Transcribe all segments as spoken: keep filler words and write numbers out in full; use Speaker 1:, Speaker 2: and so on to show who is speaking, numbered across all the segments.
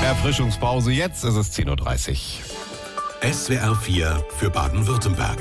Speaker 1: Erfrischungspause, jetzt ist es zehn Uhr dreißig.
Speaker 2: S W R vier für Baden-Württemberg.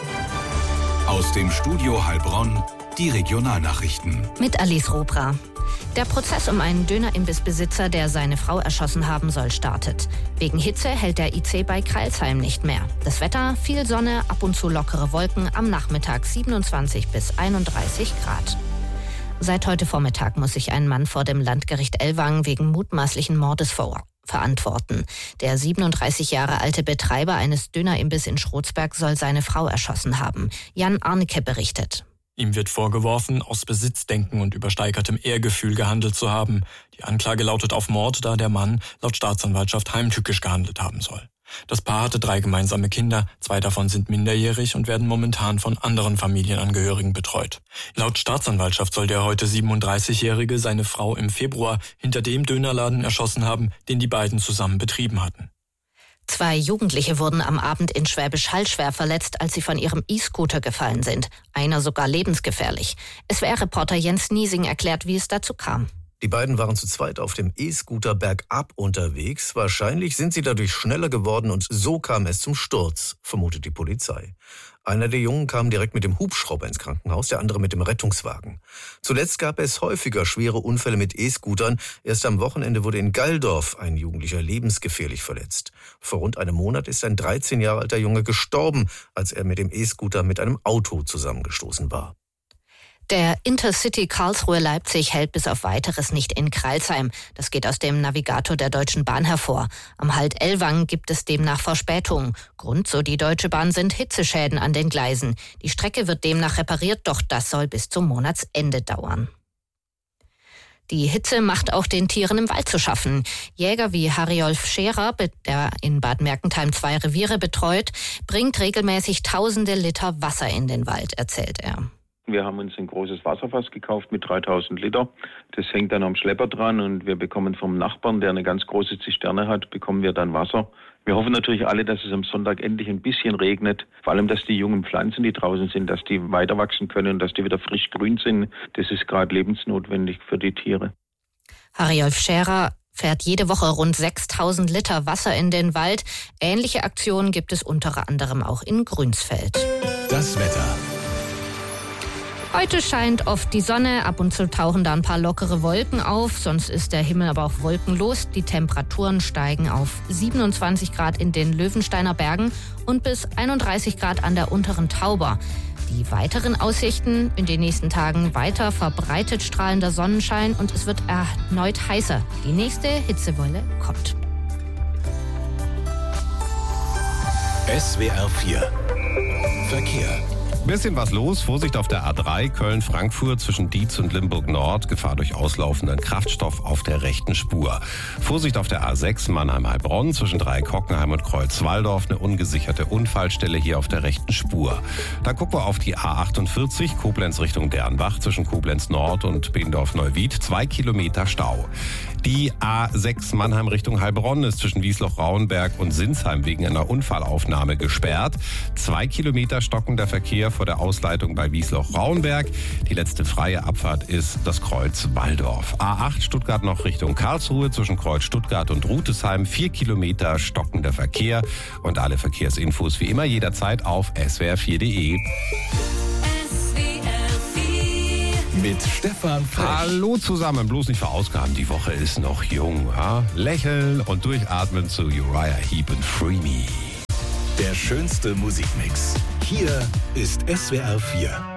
Speaker 2: Aus dem Studio Heilbronn, die Regionalnachrichten.
Speaker 3: Mit Alice Robra. Der Prozess um einen Dönerimbissbesitzer, der seine Frau erschossen haben soll, startet. Wegen Hitze hält der I C bei Crailsheim nicht mehr. Das Wetter, viel Sonne, ab und zu lockere Wolken, am Nachmittag siebenundzwanzig bis einunddreißig Grad. Seit heute Vormittag muss sich ein Mann vor dem Landgericht Ellwangen wegen mutmaßlichen Mordes vor verantworten. Der siebenunddreißig Jahre alte Betreiber eines Dönerimbiss in Schrotzberg soll seine Frau erschossen haben. Jan Arnecke berichtet.
Speaker 4: Ihm wird vorgeworfen, aus Besitzdenken und übersteigertem Ehrgefühl gehandelt zu haben. Die Anklage lautet auf Mord, da der Mann laut Staatsanwaltschaft heimtückisch gehandelt haben soll. Das Paar hatte drei gemeinsame Kinder, zwei davon sind minderjährig und werden momentan von anderen Familienangehörigen betreut. Laut Staatsanwaltschaft soll der heute siebenunddreißigjährige seine Frau im Februar hinter dem Dönerladen erschossen haben, den die beiden zusammen betrieben hatten.
Speaker 3: Zwei Jugendliche wurden am Abend in Schwäbisch Hall schwer verletzt, als sie von ihrem E-Scooter gefallen sind. Einer sogar lebensgefährlich. S W R-Reporter Jens Niesing erklärt, wie es dazu kam.
Speaker 5: Die beiden waren zu zweit auf dem E-Scooter bergab unterwegs. Wahrscheinlich sind sie dadurch schneller geworden und so kam es zum Sturz, vermutet die Polizei. Einer der Jungen kam direkt mit dem Hubschrauber ins Krankenhaus, der andere mit dem Rettungswagen. Zuletzt gab es häufiger schwere Unfälle mit E-Scootern. Erst am Wochenende wurde in Galldorf ein Jugendlicher lebensgefährlich verletzt. Vor rund einem Monat ist ein dreizehn Jahre alter Junge gestorben, als er mit dem E-Scooter mit einem Auto zusammengestoßen war.
Speaker 3: Der Intercity Karlsruhe-Leipzig hält bis auf Weiteres nicht in Crailsheim. Das geht aus dem Navigator der Deutschen Bahn hervor. Am Halt Ellwangen gibt es demnach Verspätungen. Grund, so die Deutsche Bahn, sind Hitzeschäden an den Gleisen. Die Strecke wird demnach repariert, doch das soll bis zum Monatsende dauern. Die Hitze macht auch den Tieren im Wald zu schaffen. Jäger wie Harjolf Scherer, der in Bad Mergentheim zwei Reviere betreut, bringt regelmäßig tausende Liter Wasser in den Wald, erzählt er.
Speaker 6: Wir haben uns ein großes Wasserfass gekauft mit dreitausend Liter. Das hängt dann am Schlepper dran und wir bekommen vom Nachbarn, der eine ganz große Zisterne hat, bekommen wir dann Wasser. Wir hoffen natürlich alle, dass es am Sonntag endlich ein bisschen regnet. Vor allem, dass die jungen Pflanzen, die draußen sind, dass die weiter wachsen können und dass die wieder frisch grün sind. Das ist gerade lebensnotwendig für die Tiere.
Speaker 3: Harjolf Scherer fährt jede Woche rund sechstausend Liter Wasser in den Wald. Ähnliche Aktionen gibt es unter anderem auch in Grünsfeld.
Speaker 2: Das Wetter.
Speaker 3: Heute scheint oft die Sonne, ab und zu tauchen da ein paar lockere Wolken auf, sonst ist der Himmel aber auch wolkenlos. Die Temperaturen steigen auf siebenundzwanzig Grad in den Löwensteiner Bergen und bis einunddreißig Grad an der unteren Tauber. Die weiteren Aussichten: in den nächsten Tagen weiter verbreitet strahlender Sonnenschein und es wird erneut heißer. Die nächste Hitzewelle kommt.
Speaker 2: S W R vier Verkehr.
Speaker 1: Bisschen was los. Vorsicht auf der A drei Köln-Frankfurt zwischen Dietz und Limburg-Nord. Gefahr durch auslaufenden Kraftstoff auf der rechten Spur. Vorsicht auf der A sechs Mannheim-Heilbronn zwischen Dreieck-Hockenheim und Kreuz-Walldorf. Eine ungesicherte Unfallstelle hier auf der rechten Spur. Dann gucken wir auf die A achtundvierzig Koblenz Richtung Dernbach zwischen Koblenz-Nord und Beendorf-Neuwied. Zwei Kilometer Stau. Die A sechs Mannheim Richtung Heilbronn ist zwischen Wiesloch-Rauenberg und Sinsheim wegen einer Unfallaufnahme gesperrt. Zwei Kilometer stockender Verkehr vor der Ausleitung bei Wiesloch-Rauenberg. Die letzte freie Abfahrt ist das Kreuz Walldorf. A acht Stuttgart noch Richtung Karlsruhe zwischen Kreuz Stuttgart und Rutesheim. Vier Kilometer stockender Verkehr. Und alle Verkehrsinfos wie immer jederzeit auf s w r vier punkt d e.
Speaker 2: Mit Stefan Frech.
Speaker 1: Hallo zusammen, bloß nicht verausgaben, die Woche ist noch jung. Ja? Lächeln und durchatmen zu Uriah Heep und Free Me.
Speaker 2: Der schönste Musikmix. Hier ist S W R vier.